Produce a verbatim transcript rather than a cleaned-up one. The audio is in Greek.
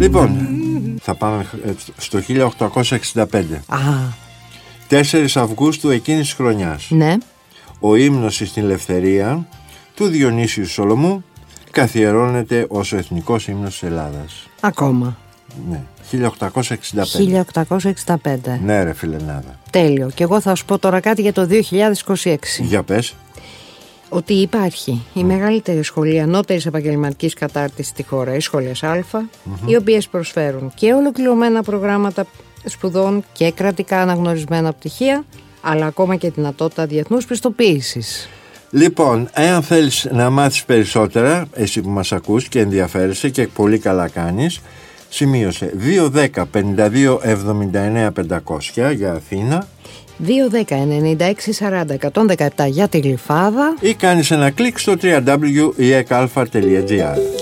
Λοιπόν, θα πάμε στο χίλια οκτακόσια εξήντα πέντε. Α, τέσσερις Αυγούστου εκείνης της χρονιάς. ναι. Ο ύμνος στην ελευθερία του Διονύσιου Σολομού καθιερώνεται ως ο εθνικός ύμνος της Ελλάδας. Ακόμα. Ναι, χίλια οκτακόσια εξήντα πέντε. χίλια οκτακόσια εξήντα πέντε. Ναι ρε φιλενάδα. Τέλειο. Και εγώ θα σου πω τώρα κάτι για το δύο χιλιάδες είκοσι έξι. Για πες. Ότι υπάρχει η μεγαλύτερη σχολή ανώτερης επαγγελματικής κατάρτισης στη χώρα, οι σχολές Α, mm-hmm. οι οποίες προσφέρουν και ολοκληρωμένα προγράμματα σπουδών και κρατικά αναγνωρισμένα πτυχία, αλλά ακόμα και δυνατότητα διεθνούς πιστοποίησης. Λοιπόν, εάν θέλεις να μάθεις περισσότερα, εσύ που μας ακούς και ενδιαφέρεσαι και πολύ καλά κάνεις, σημείωσε δύο δέκα πενήντα δύο εβδομήντα εννέα πεντακόσια για Αθήνα, δύο δέκα ενενήντα έξι σαράντα εκατόν δεκαεπτά για τη Γλυφάδα ή κάνεις ένα κλικ στο double-u double-u double-u τελεία e k alpha τελεία g r.